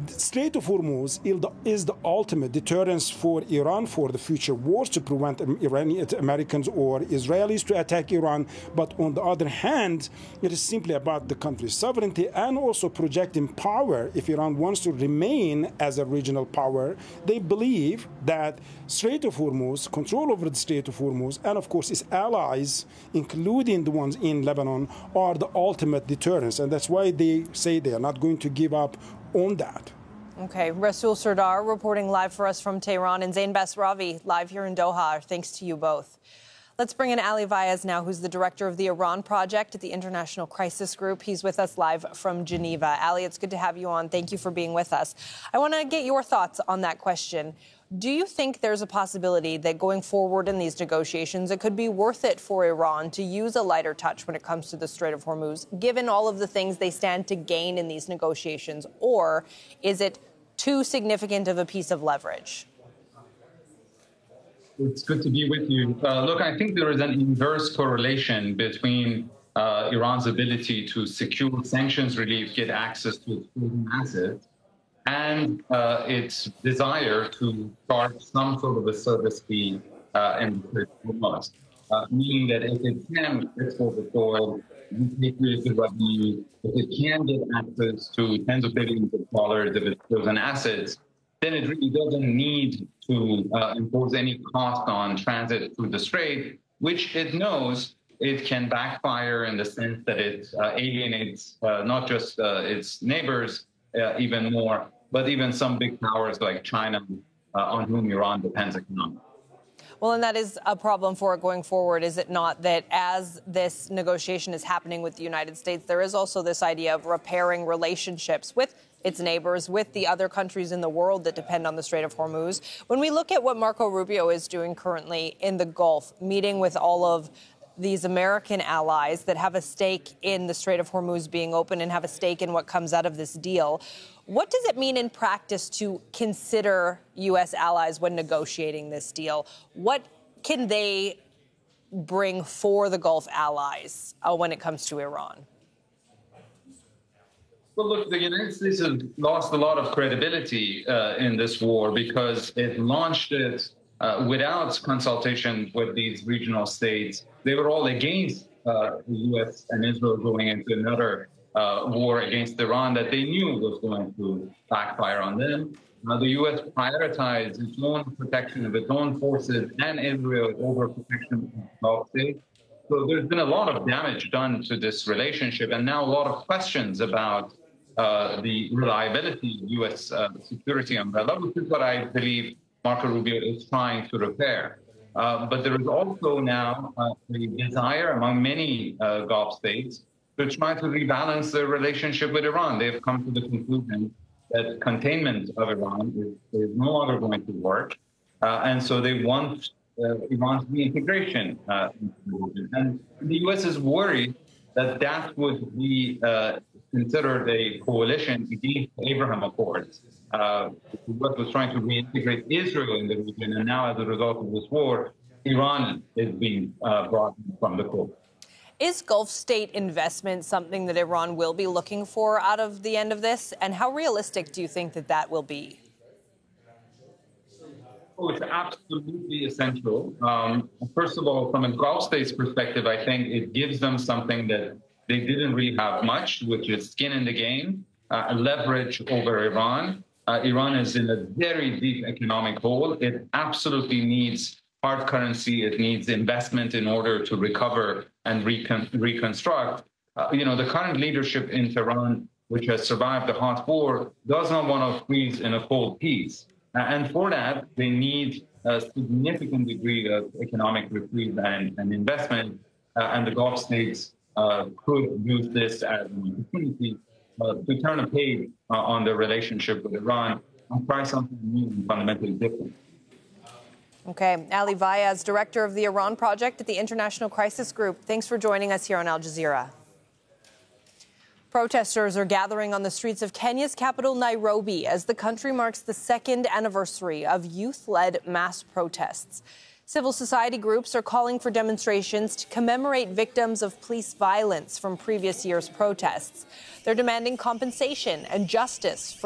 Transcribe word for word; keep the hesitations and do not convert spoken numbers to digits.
Strait of Hormuz is the ultimate deterrence for Iran for the future wars to prevent Iranian Americans or Israelis to attack Iran. But on the other hand, it is simply about the country's sovereignty and also projecting power. If Iran wants to remain as a regional power, they believe that Strait of Hormuz, control over the Strait of Hormuz, and of course its allies, including the ones in Lebanon, are the ultimate deterrence. And that's why they say they are not going to give up on that. Okay, Rasul Sardar reporting live for us from Tehran, and Zain Basravi live here in Doha. Thanks to you both. Let's bring in Ali Vaez now, who's the director of the Iran Project at the International Crisis Group. He's with us live from Geneva. Ali, it's good to have you on. Thank you for being with us. I want to get your thoughts on that question. Do you think there's a possibility that going forward in these negotiations, it could be worth it for Iran to use a lighter touch when it comes to the Strait of Hormuz, given all of the things they stand to gain in these negotiations? Or is it too significant of a piece of leverage? It's good to be with you. Uh, look, I think there is an inverse correlation between uh, Iran's ability to secure sanctions relief, get access to its proven assets, and uh, its desire to charge some sort of a service fee uh, in the Hormuz, uh, meaning that if it can export the oil, repatriate revenue, if it can get access to tens of billions of dollars of its proven assets, then it really doesn't need to uh, impose any cost on transit through the Strait, which it knows it can backfire in the sense that it uh, alienates uh, not just uh, its neighbors uh, even more, but even some big powers like China, uh, on whom Iran depends economically. Well, and that is a problem for it going forward, is it not, that as this negotiation is happening with the United States, there is also this idea of repairing relationships with its neighbors, with the other countries in the world that depend on the Strait of Hormuz. When we look at what Marco Rubio is doing currently in the Gulf, meeting with all of these American allies that have a stake in the Strait of Hormuz being open and have a stake in what comes out of this deal, what does it mean in practice to consider U S allies when negotiating this deal? What can they bring for the Gulf allies uh, when it comes to Iran? Well, look, the United States has lost a lot of credibility uh, in this war because it launched it uh, without consultation with these regional states. They were all against uh, the U S and Israel going into another uh, war against Iran that they knew was going to backfire on them. Uh, the U S prioritized its own protection of its own forces and Israel over protection of the Gulf states. So there's been a lot of damage done to this relationship, and now a lot of questions about uh, the reliability of U S uh, security umbrella, which is what I believe Marco Rubio is trying to repair. Uh, but there is also now uh, a desire among many uh, Gulf states to try to rebalance their relationship with Iran. They've come to the conclusion that containment of Iran is, is no longer going to work. Uh, and so they want uh, Iran's reintegration. Uh, and the U S is worried that that would be uh, considered a coalition against the Abraham Accords. Uh, the U S was trying to reintegrate Israel in the region, and now as a result of this war, Iran is being uh, brought from the court. Is Gulf state investment something that Iran will be looking for out of the end of this? And how realistic do you think that that will be? Oh, it's absolutely essential. Um, first of all, from a Gulf states perspective, I think it gives them something that they didn't really have much, which is skin in the game, uh, leverage over Iran. Uh, Iran is in a very deep economic hole. It absolutely needs hard currency. It needs investment in order to recover and recon- reconstruct. Uh, you know, the current leadership in Tehran, which has survived the hot war, does not want to freeze in a cold peace. Uh, and for that, they need a significant degree of economic reprieve and, and investment. Uh, and the Gulf states uh, could use this as an opportunity uh, to turn a page uh, on their relationship with Iran and try something new and fundamentally different. Okay. Ali Vaez, director of the Iran Project at the International Crisis Group. Thanks for joining us here on Al Jazeera. Protesters are gathering on the streets of Kenya's capital, Nairobi, as the country marks the second anniversary of youth-led mass protests. Civil society groups are calling for demonstrations to commemorate victims of police violence from previous year's protests. They're demanding compensation and justice for